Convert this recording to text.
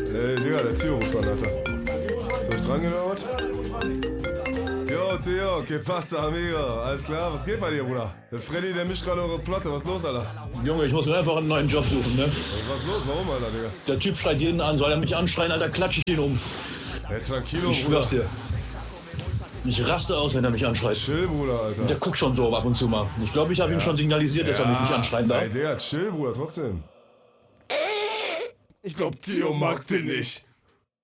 Digga, der Tio ruft an, Alter. Soll ich dran gehen oder was? Yo, Theo, que pasa, amigo? Alles klar, was geht bei dir, Bruder? Der Freddy, der mischt gerade eure Platte, was ist los, Alter? Junge, ich muss mir einfach einen neuen Job suchen, ne? Was ist los, warum, Alter, Digga? Der Typ schreit jeden an, soll er mich anschreien, Alter, klatsch ich ihn um. Hey, tranquilo, Ich Bruder. schwör's dir. Ich raste aus, wenn er mich anschreit. Chill, Bruder, Alter. Der guckt schon so ab und zu mal. Ich glaube, ich habe ihm schon signalisiert, dass er mich nicht anschreien darf. Ey, Digga, chill, Bruder, trotzdem. Ich glaub, Theo mag den nicht.